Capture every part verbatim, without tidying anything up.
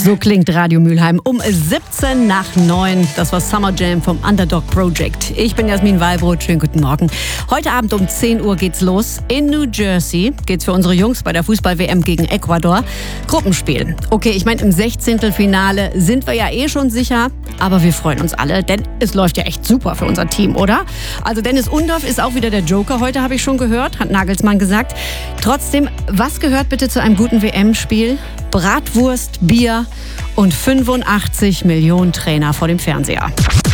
So klingt Radio Mülheim um siebzehn nach neun. Das war Summer Jam vom Underdog Project. Ich bin Jasmin Wallbrot. Schönen guten Morgen. Heute Abend um zehn Uhr geht's los. In New Jersey geht's für unsere Jungs bei der Fußball-W M gegen Ecuador. Gruppenspiel. Okay, ich meine, im Sechzehntelfinale sind wir ja eh schon sicher. Aber wir freuen uns alle, denn es läuft ja echt super für unser Team, oder? Also Dennis Undorf ist auch wieder der Joker heute, habe ich schon gehört, hat Nagelsmann gesagt. Trotzdem, was gehört bitte zu einem guten W M-Spiel? Bratwurst, Bier und fünfundachtzig Millionen Trainer vor dem Fernseher.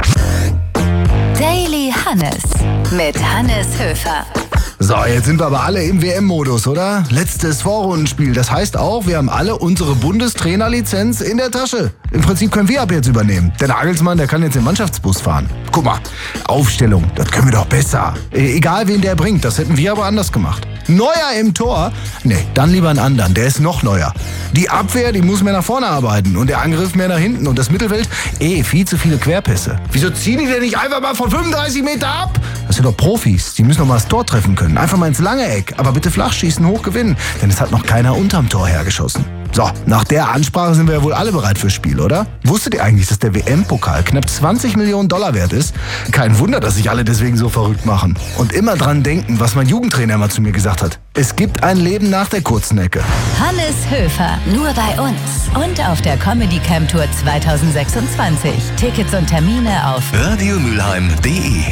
Daily Hannes mit Hannes Höfer. So, jetzt sind wir aber alle im W M-Modus, oder? Letztes Vorrundenspiel. Das heißt auch, wir haben alle unsere Bundestrainerlizenz in der Tasche. Im Prinzip können wir ab jetzt übernehmen. Der Nagelsmann, der kann jetzt im Mannschaftsbus fahren. Guck mal, Aufstellung, das können wir doch besser. E- egal, wen der bringt, das hätten wir aber anders gemacht. Neuer im Tor? Nee, dann lieber einen anderen, der ist noch neuer. Die Abwehr, die muss mehr nach vorne arbeiten und der Angriff mehr nach hinten. Und das Mittelfeld, eh, viel zu viele Querpässe. Wieso ziehen die denn nicht einfach mal von fünfunddreißig Meter ab? Das sind doch Profis, die müssen doch mal das Tor treffen können. Einfach mal ins lange Eck, aber bitte flach schießen, hoch gewinnen. Denn es hat noch keiner unterm Tor hergeschossen. So, nach der Ansprache sind wir ja wohl alle bereit fürs Spiel, oder? Wusstet ihr eigentlich, dass der W M-Pokal knapp zwanzig Millionen Dollar wert ist? Kein Wunder, dass sich alle deswegen so verrückt machen. Und immer dran denken, was mein Jugendtrainer immer zu mir gesagt hat. Es gibt ein Leben nach der kurzen Ecke. Hannes Höfer, nur bei uns und auf der Comedy Camp Tour zwanzig sechsundzwanzig. Tickets und Termine auf radiomülheim punkt de